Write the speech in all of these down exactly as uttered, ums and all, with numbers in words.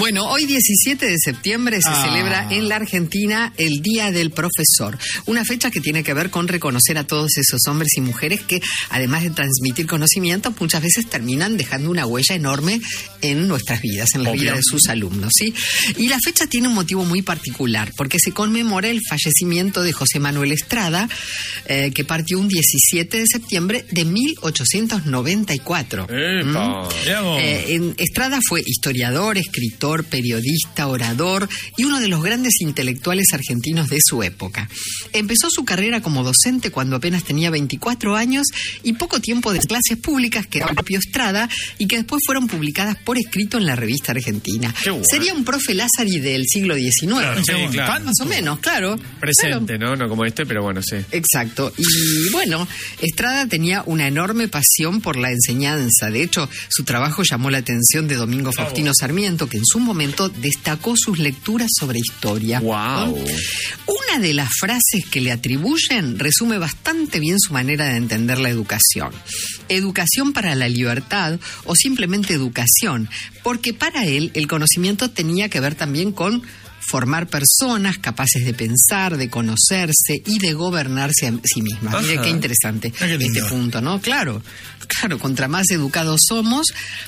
Bueno, hoy diecisiete de septiembre se ah. celebra en la Argentina el Día del Profesor. Una fecha que tiene que ver con reconocer a todos esos hombres y mujeres que, además de transmitir conocimiento, muchas veces terminan dejando una huella enorme en nuestras vidas, en la Obvio. vida de sus alumnos, ¿sí? Y la fecha tiene un motivo muy particular, porque se conmemora el fallecimiento de José Manuel Estrada, eh, que partió un diecisiete de septiembre de mil ochocientos noventa y cuatro. ¡Epa! ¿Mm? Eh, en Estrada fue historiador, escritor, periodista, orador y uno de los grandes intelectuales argentinos de su época. Empezó su carrera como docente cuando apenas tenía veinticuatro años y poco tiempo de clases públicas que era el propio Estrada y que después fueron publicadas por escrito en la Revista Argentina. Bueno. Sería un profe Lázari del siglo diecinueve. Claro, sí, claro. Más o menos, claro. Presente, claro. ¿no? No como este, pero bueno, sí. Exacto. Y bueno, Estrada tenía una enorme pasión por la enseñanza. De hecho, su trabajo llamó la atención de Domingo Faustino Sarmiento, que en su momento destacó sus lecturas sobre historia. Wow. ¿no? Una de las frases que le atribuyen resume bastante bien su manera de entender la educación. Educación para la libertad o simplemente educación, porque para él el conocimiento tenía que ver también con formar personas capaces de pensar, de conocerse y de gobernarse a sí mismas. Ajá. Mire qué interesante Ah, qué lindo. este punto, ¿no? Claro, claro, contra más educados somos,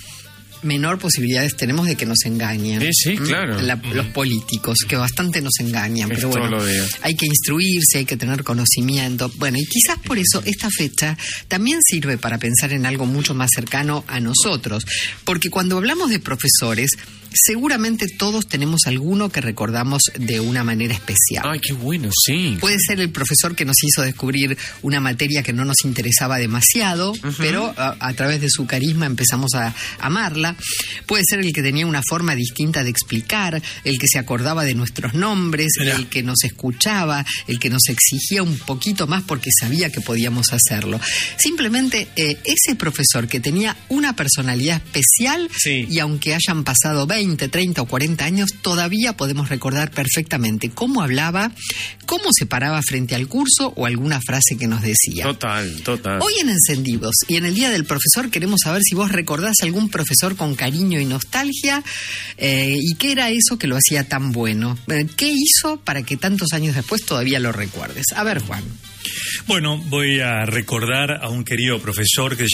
menor posibilidades tenemos de que nos engañen. Sí, sí, ¿Mm? claro. La- los políticos, que bastante nos engañan. Es Pero todos bueno, los días. hay que instruirse, hay que tener conocimiento. Bueno, y quizás por eso esta fecha también sirve para pensar en algo mucho más cercano a nosotros. Porque cuando hablamos de profesores, seguramente todos tenemos alguno que recordamos de una manera especial. Ay, qué bueno, sí. Puede ser el profesor que nos hizo descubrir una materia que no nos interesaba demasiado, uh-huh. pero a, a través de su carisma empezamos a amarla. Puede ser el que tenía una forma distinta de explicar, el que se acordaba de nuestros nombres, Mirá. el que nos escuchaba, el que nos exigía un poquito más porque sabía que podíamos hacerlo. Simplemente eh, ese profesor que tenía una personalidad especial Sí. y aunque hayan pasado veinte, treinta o cuarenta años, todavía podemos recordar perfectamente cómo hablaba, cómo se paraba frente al curso o alguna frase que nos decía. Total, total. Hoy en Encendidos y en el Día del Profesor queremos saber si vos recordás algún profesor con cariño y nostalgia eh, y qué era eso que lo hacía tan bueno. Eh, ¿Qué hizo para que tantos años después todavía lo recuerdes? A ver, Juan. Bueno, voy a recordar a un querido profesor que se